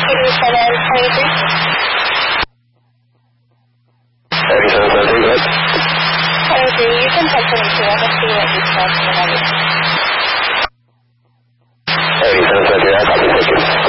I agree. You can text me too. I can see what you said.